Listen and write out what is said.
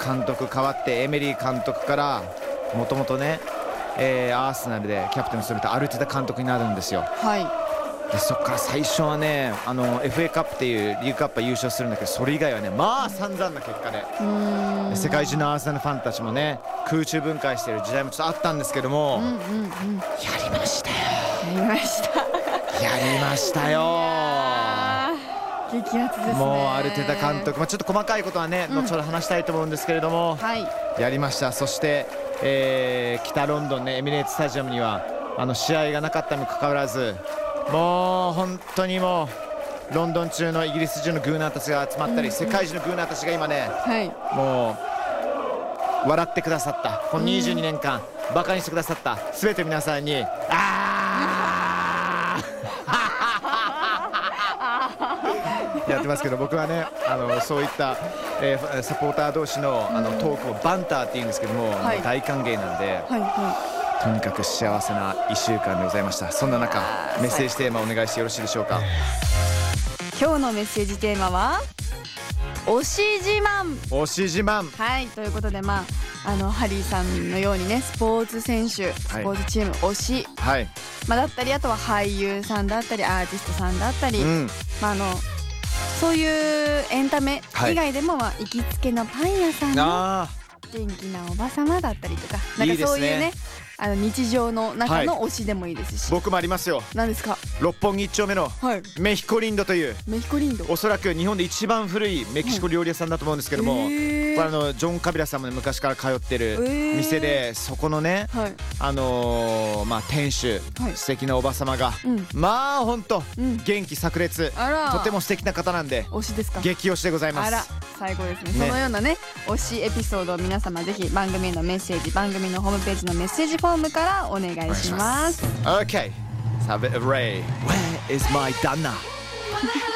監督変わってエメリー監督からもともとね、アーセナルでキャプテンを務めたアルテタ監督になるんですよ。でそこから最初はねFA カップっていうリーグカップは優勝するんだけど、それ以外はねまあ散々な結果で世界中のアーセナルファンたちもね空中分解している時代もちょっとあったんですけども、やりましたよ。やりましたよ。 激アツですね。 もうアルテタ監督、ちょっと細かいことはね、後ほど話したいと思うんですけれども、やりました。そして、北ロンドンねエミレーツスタジアムには試合がなかったにもかかわらず、もう本当にもうロンドン中のイギリス中のグーナーたちが集まったり、世界中のグーナーたちが今ね、もう笑ってくださった。この22年間バカにしてくださった全て皆さんにやってますけど、僕はねそういった、サポーター同士のトークをバンターって言うんですけども、大歓迎なんで、とにかく幸せな1週間でございました。そんな中メッセージテーマお願いしてよろしいでしょうか。 今日のメッセージテーマは推し自慢。 推し自慢、 ということでハリーさんのようにねスポーツ選手、スポーツチーム推し、だったり、あとは俳優さんだったりアーティストさんだったり、そういうエンタメ以外でも、行きつけのパン屋さんの元気なおばさまだったりとか、なんかそういうね日常の中の推しでもいいですし、 僕もありますよ。何ですか？六本木1丁目のメヒコリンドという、おそらく日本で一番古いメキシコ料理屋さんだと思うんですけども、これジョン・カビラさんも、ね、昔から通ってる店で、そこのね、店主、素敵なおばさまが、まあ本当、元気炸裂、とても素敵な方なんで、 推しですか？ 激推しでございます。 最高ですね。そのようなね推しエピソードを皆様ぜひ番組へのメッセージ、番組のホームページのメッセージフォームからお願いします。 Okay, Sabit Ray, where is my Dana?